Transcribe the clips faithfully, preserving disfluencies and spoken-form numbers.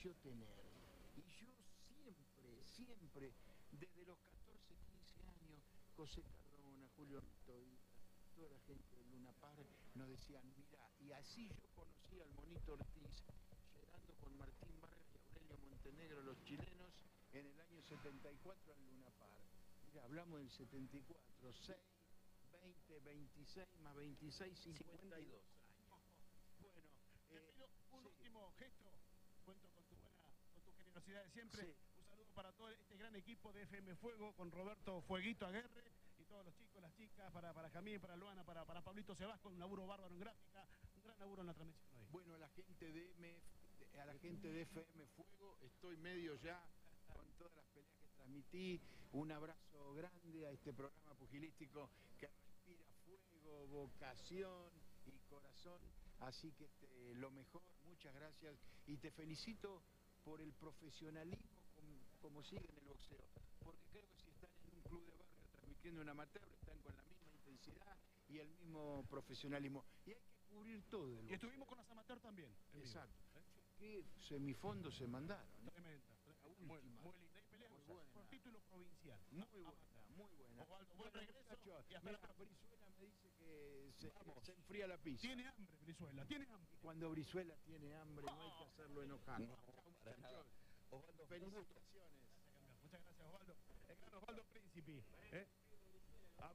pareció tener. Y yo siempre, siempre, desde los catorce, quince años, José Cardona, Julio Ritoita, toda la gente de Luna Park nos decían, mirá, y así yo conocí al Monito Ortiz, llegando con Martín Vargas y Aurelio Montenegro, los chilenos, en el año setenta y cuatro al Luna Park. Mirá, hablamos del setenta y cuatro, seis, veinte, veintiséis, más veintiséis, cincuenta y dos años. Bueno, te eh, pido un sí. último gesto, cuento con tu buena, con tu generosidad de siempre. Sí. Un saludo para todo este gran equipo de F M Fuego, con Roberto Fueguito Aguerre y todos los chicos, las chicas, para, para Jamín, para Luana, para, para Pablito Sebas, con un laburo bárbaro en gráfica, un gran laburo en la transmisión hoy. Bueno, a la gente de M F, a la gente de F M Fuego, estoy medio ya con todas las peleas que transmití. Un abrazo grande a este programa pugilístico que respira fuego, vocación y corazón. Así que este, lo mejor, muchas gracias y te felicito por el profesionalismo como, como sigue en el boxeo. Porque creo que si están en un club de barrio transmitiendo un amateur, están con la misma intensidad y el mismo profesionalismo. Y hay que cubrir todo el boxeo. Y estuvimos con las amateur también. Exacto. ¿Qué semifondos se mandaron? Tremenda. La Muy, última. muy linda. Y peleamos Muy buena. por título provincial. Muy buena, muy buena. Osvaldo, buen Bueno, regreso. muchachos, Y hasta mira, la próxima. Brizuela me dice que se, Vamos. se enfría la pizza. Tiene hambre, Brizuela, tiene hambre. Y cuando Brizuela tiene hambre no hay que hacerlo enojar. No, Chau, para nada. muchachos. Osvaldo, Felicitaciones. Muchas gracias, Osvaldo. El gran Osvaldo Príncipe. ¿eh? Ah,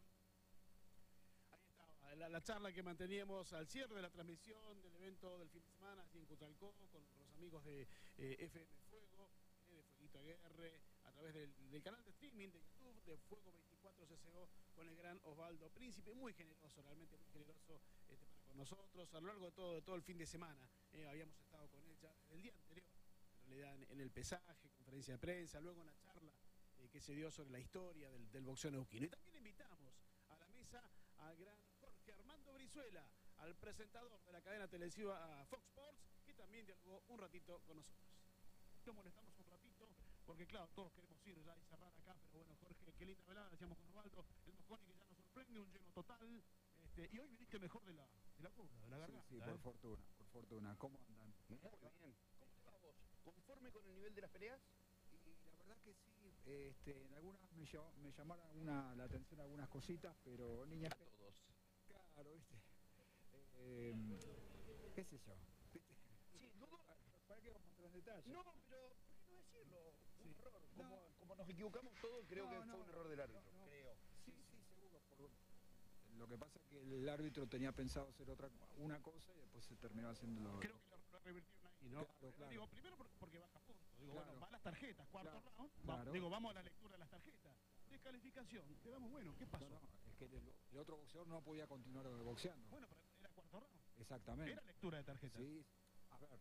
ahí estaba la, la charla que manteníamos al cierre de la transmisión del evento del fin de semana aquí en Cutralcó con los amigos de eh, F M Fuego, eh, de Fueguito Aguerre, a través del, del canal de streaming de YouTube de Fuego veinticuatro C C O con el gran Osvaldo Príncipe, muy generoso, realmente muy generoso este, para con nosotros a lo largo de todo, de todo el fin de semana. Eh, habíamos estado con él ya desde el día anterior, en realidad en, en el pesaje, conferencia de prensa, luego una charla eh, que se dio sobre la historia del, del boxeo neuquino. Y también invitamos a la mesa al gran Jorge Armando Brizuela, al presentador de la cadena televisiva Fox Sports, que también dialogó un ratito con nosotros. Nos molestamos un ratito, porque claro, todos queremos ir ya y cerrar acá, pero bueno, Jorge, qué linda velada, decíamos con Osvaldo, el Mosconi que ya nos sorprende, un lleno total, este, y hoy viniste mejor de la, de la curva, de la garganta. Sí, sí, ¿eh? por fortuna, por fortuna. ¿Cómo andan? muy bien. ¿Cómo te va vos? ¿Conforme con el nivel de las peleas? Y la verdad que sí, este, en algunas me, llamó, me llamaron una, la atención algunas cositas, pero niñas... A todos. Claro, ¿viste? Eh, ¿Qué sé yo? ¿Viste? Sí, no, no, ¿Para qué vamos a entrar en detalle? no, pero ¿por qué no decirlo? Un Sí. error. Como, No. como nos equivocamos todos, creo No, que no, fue un error del árbitro. no, no. Creo. Sí, sí, seguro. Por... Lo que pasa es que el árbitro tenía pensado hacer otra una cosa y después se terminó haciendo lo... Creo que lo, lo revirtieron ahí, ¿no? Claro, claro. Digo, primero por- porque baja punto. Digo, Claro. bueno, van las tarjetas, cuarto Claro, round. va- claro. Digo, vamos a la lectura de las tarjetas. Descalificación. Quedamos, bueno, ¿qué pasó? No, no, es que el, el otro boxeador no podía continuar boxeando. Bueno, pero era cuarto round. Exactamente. Era lectura de tarjetas. Sí, a ver,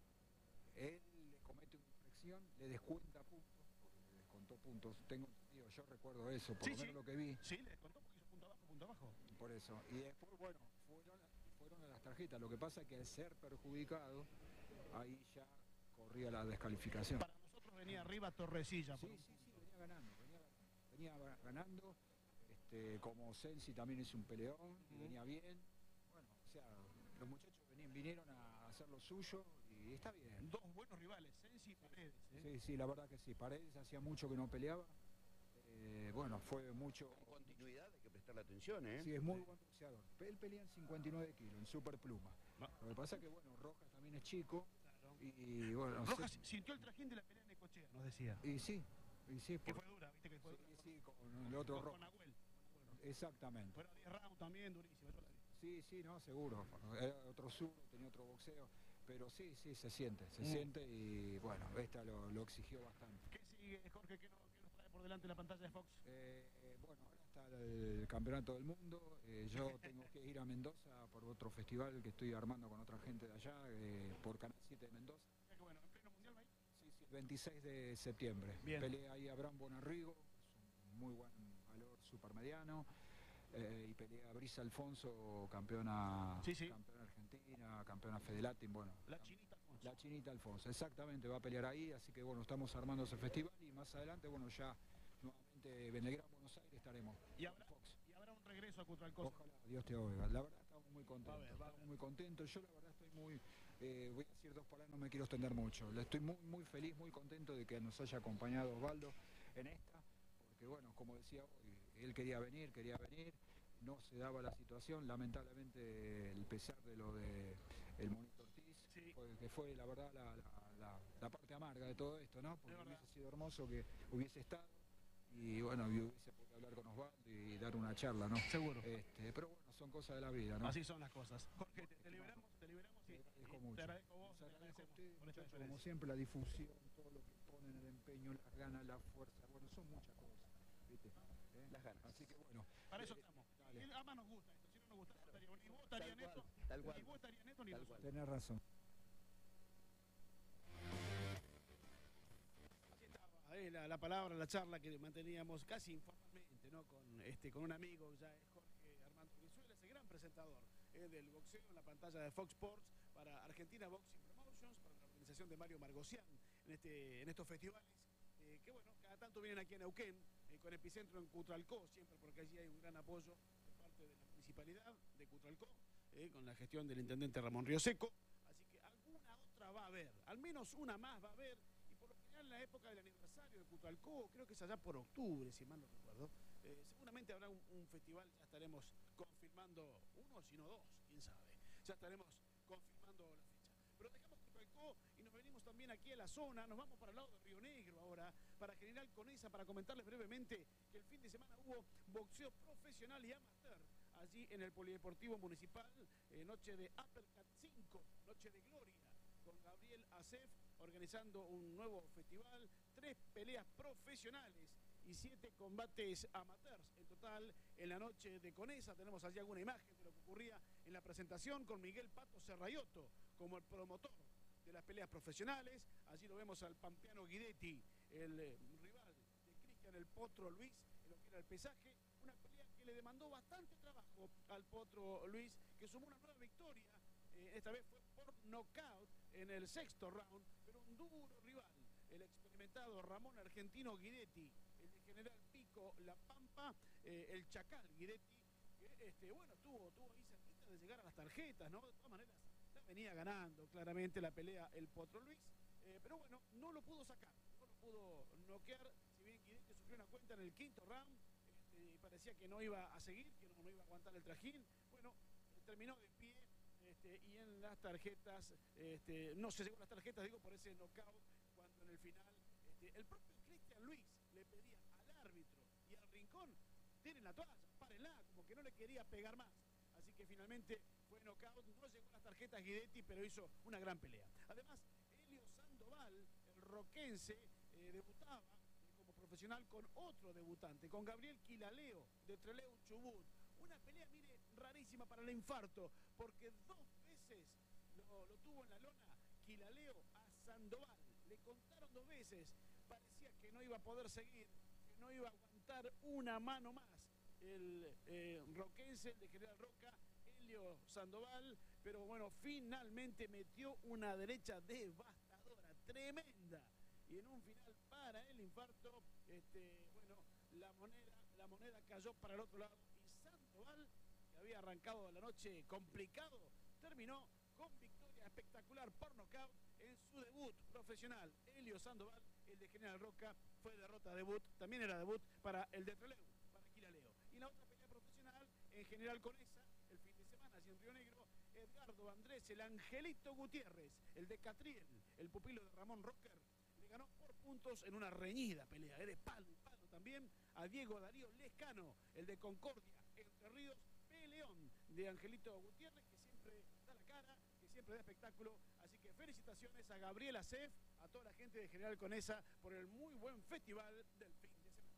él le comete una infracción, le descuenta puntos, porque le descontó puntos, tengo entendido, yo recuerdo eso, por Sí, lo sí. menos lo que vi, Sí, le descontó porque hizo punto abajo, punto abajo. por eso. Y después, bueno, fueron, fueron a las tarjetas, lo que pasa es que al ser perjudicado, ahí ya corría la descalificación. Para nosotros venía arriba Torrecilla. por Sí, un- sí, sí, venía ganando, venía ganando, venía ganando, este, como Sensi también es un peleón, y Ujú. venía bien. Bueno, o sea, los muchachos venían, vinieron a hacer lo suyo y está bien. Dos buenos rivales, Sensi y Paredes. ¿eh? Sí, sí, la verdad que sí. Paredes hacía mucho que no peleaba. Eh, bueno, fue mucho... Con continuidad hay que prestarle atención, ¿eh? Sí, es muy buen boxeador. Él pelea en cincuenta y nueve kilos, en super pluma. No. Lo que pasa es que, bueno, Rojas también es chico. Claro. Y, y, bueno, Rojas sí, sintió el trajín de la pelea en Necochea, nos decía. y sí, y sí, Que por- fue dura, viste que fue dura. sí, sí, con el otro Con, con Rojas. Nahuel. Exactamente. Fueron diez rounds también, durísimo. yo la vi. Sí, sí, no, seguro. Era otro sur, tenía otro boxeo. Pero sí, sí, se siente, se Mm. siente y bueno, esta lo, lo exigió bastante. ¿Qué sigue, Jorge? ¿Qué nos, qué nos trae por delante la pantalla de Fox? Eh, bueno, ahora está el campeonato del mundo. Eh, yo tengo que ir a Mendoza por otro festival que estoy armando con otra gente de allá, eh, por Canal siete de Mendoza. O sea que bueno, en pleno mundial va ahí. Sí, sí, el veintiséis de septiembre. Bien. Pelea ahí Abraham Bonarrigo, es un muy buen valor supermediano. Eh, y pelea Brisa Alfonso, campeona, Sí, sí. campeona argentina, campeona Fedelatin, bueno. La chinita Alfonso. La Chinita Alfonso, exactamente, va a pelear ahí, así que bueno, estamos armando ese festival y más adelante, bueno, ya nuevamente en el Gran Buenos Aires estaremos. Y habrá, Fox. y habrá un regreso a Cutralcó. Ojalá, Dios te oiga. La verdad estamos muy Va a contentos, ver, va a estamos ver. muy contentos. Yo la verdad estoy muy, Eh, voy a decir dos palabras, no me quiero extender mucho. Le estoy muy, muy feliz, muy contento de que nos haya acompañado Osvaldo en esta, porque bueno, como decía hoy, él quería venir, quería venir, no se daba la situación, lamentablemente el pesar de lo de el Monito Ortiz, Sí. fue, que fue la verdad la, la, la, la parte amarga de todo esto, ¿no? Porque hubiese sido hermoso que hubiese estado y bueno, y hubiese podido hablar con Osvaldo y dar una charla, ¿no? Seguro. Este, pero bueno, son cosas de la vida, ¿no? Así son las cosas. Jorge, te, te liberamos, te liberamos y, Te agradezco y mucho. te agradezco a vos, Les te agradezco a agradecemos ustedes, por esta muchachos, como diferencia. siempre, la difusión, todo lo que ponen, el empeño, las ganas, la fuerza, bueno, son muchas cosas, ¿viste? ¿Eh? Las ganas. Así que bueno. Para eso eh, estamos. dale. Y además nos gusta esto. Si no nos gustara, estaría ni vos Tal estaría cual, neto, tal cual. ni vos estaría neto, ni Tal nosotros. cual. Tenés razón. Así estaba, eh, la, la palabra, la charla que manteníamos casi informalmente, ¿no? Con, este, con un amigo, ya es Jorge Armando Brizuela, ese gran presentador eh, del boxeo en la pantalla de Fox Sports para Argentina Boxing Promotions, para la organización de Mario Margocián en, este, en estos festivales, eh, que bueno, cada tanto vienen aquí a Neuquén, eh, con epicentro en Cutralcó, siempre porque allí hay un gran apoyo de parte de la municipalidad de Cutralcó, eh, con la gestión del intendente Ramón Rioseco, así que alguna otra va a haber, al menos una más va a haber, y por lo general en la época del aniversario de Cutralcó, creo que es allá por octubre, si mal no recuerdo, eh, seguramente habrá un, un festival, ya estaremos confirmando uno, si no dos, quién sabe, ya estaremos confirmando la fecha. Pero dejamos Cutralcó y nos venimos también aquí a la zona, nos vamos para el lado de Río Negro ahora, para General Conesa, para comentarles brevemente que el fin de semana hubo boxeo profesional y amateur allí en el Polideportivo Municipal, eh, noche de Uppercut cinco, noche de gloria, con Gabriel Acef organizando un nuevo festival, tres peleas profesionales y siete combates amateurs en total en la noche de Conesa. Tenemos allí alguna imagen de lo que ocurría en la presentación con Miguel Pato Serrayoto como el promotor de las peleas profesionales. Allí lo vemos al pampeano Guidetti, el eh, rival de Cristian el Potro Luis, en lo que era el pesaje. Una pelea que le demandó bastante trabajo al Potro Luis, que sumó una nueva victoria. Eh, esta vez fue por nocaut en el sexto round, pero un duro rival, el experimentado Ramón Argentino Guidetti, el de General Pico La Pampa, eh, el Chacal Guidetti, que este, bueno, tuvo, tuvo ahí cerquita de llegar a las tarjetas, ¿no? De todas maneras, la venía ganando claramente la pelea el Potro Luis, eh, pero bueno, no lo pudo sacar, no lo pudo noquear, si bien Guidetti sufrió una cuenta en el quinto round, este, y parecía que no iba a seguir, que no, no iba a aguantar el trajín, bueno, terminó de pie. Este, y en las tarjetas, este, no se llegó a las tarjetas, digo, por ese knockout, cuando en el final este, el propio Cristian Luis le pedía al árbitro y al rincón, tienen la toalla, párenla, como que no le quería pegar más. Así que finalmente fue knockout, no llegó a las tarjetas Guidetti, pero hizo una gran pelea. Además, Helio Sandoval, el roquense, eh, debutaba eh, como profesional con otro debutante, con Gabriel Quilaleo, de Trelew Chubut. Una pelea, mire, rarísima para el infarto, porque dos veces lo, lo tuvo en la lona Quilaleo a Sandoval. Le contaron dos veces, parecía que no iba a poder seguir, que no iba a aguantar una mano más. El eh, roquense, el de General Roca, Helio Sandoval, pero bueno, finalmente metió una derecha devastadora, tremenda. Y en un final para el infarto, este, bueno, la moneda, la moneda cayó para el otro lado. Sandoval, que había arrancado la noche complicado, terminó con victoria espectacular por nocaut en su debut profesional. Helio Sandoval, el de General Roca, fue derrota debut, también era debut para el de Trelew, para Quilaleo. Y la otra pelea profesional en General Conesa, el fin de semana, allí en Río Negro, Edgardo Andrés, el Angelito Gutiérrez, el de Catriel, el pupilo de Ramón Rocker, le ganó por puntos en una reñida pelea, era de palo y palo también, a Diego Darío Lescano, el de Concordia, Entre Ríos, peleón de Angelito Gutiérrez, que siempre da la cara, que siempre da espectáculo. Así que felicitaciones a Gabriel Acef, a toda la gente de General Conesa por el muy buen festival del fin de semana.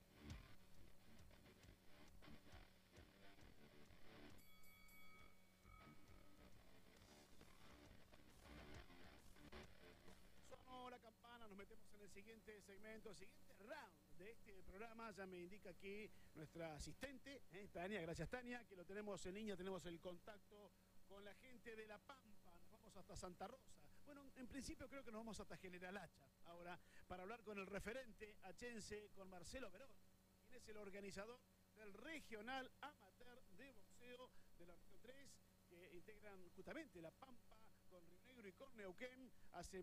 Sonó la campana, nos metemos en el siguiente segmento, siguiente round de este programa. Ya me indica aquí nuestra asistente, ¿eh? Tania, gracias Tania, que lo tenemos en línea, tenemos el contacto con la gente de La Pampa, nos vamos hasta Santa Rosa. Bueno, en principio creo que nos vamos hasta General Hacha, ahora, para hablar con el referente achense, con Marcelo Verón, quien es el organizador del Regional Amateur de Boxeo de la región tres, que integran justamente La Pampa con Río Negro Curicó Neuquén hace